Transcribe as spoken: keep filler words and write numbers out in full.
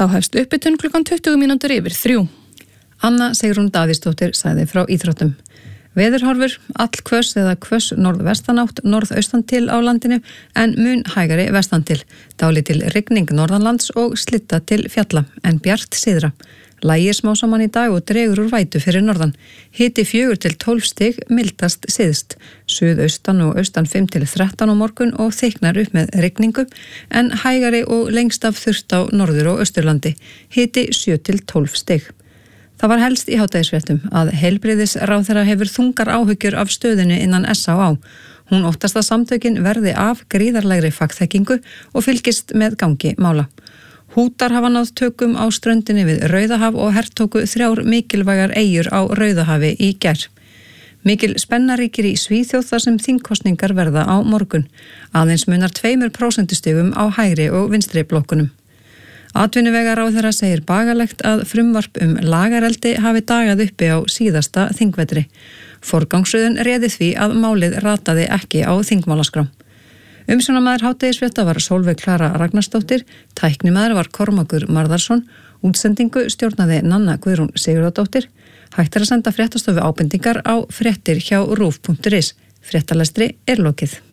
Þá hefst uppbytun klukkan tuttugu mínútur yfir þrjú. Anna Sigrún Davíðsdóttir sagði frá íþróttum. Veðurhorfur, allhvöss eða hvöss norðvestanátt norðaustan til á landinu en mun hægari vestan til. Dálítil rigning norðanlands og slitta til fjalla en bjart syðra. Lægir smá saman í dag og dregur úr vætu fyrir norðan. Hiti fjögur til tólf stig, mildast syðst. Suðaustan og austan fimm til þrettán á morgun og þyknar upp með rigningu en hægari og lengst af þurrt á norður og austurlandi. Hiti sjö til tólf stig. Það var helst í hádegisfréttum að heilbrigðisráðherra hefur þungar áhyggjur af stöðinu innan S á á. Hún óttast að samtökin verði af gríðarlegri fagþekkingu og fylgist með gangi mála. Hútar hafa náð tökum á ströndinni við Rauðahaf og hertóku þrjár mikilvægar eyjur á Rauðahafi í gær. Mikil spenna ríkir í Svíþjóð þar sem þingkosningar verða á morgun. Aðeins munar tveimur prósentustigum á hægri og vinstri blokkunum. Atvinnuvegaráðherra segir bagalegt að frumvarp um lagareldi hafi dagað uppi á síðasta þingvetri. Forgangsröðun réði því að málið rataði ekki á þingmálaskrá. Umsjónarmaður hádegisfrétta var Sólveig Klara Ragnarsdóttir, tæknimaður var Kormákur Marðarsson, útsendingu stjórnaði Nanna Guðrún Sigurðardóttir. Hægt er að senda fréttastofu ábendingar á fréttir hjá rúv punktur is. Fréttalestri er lokið.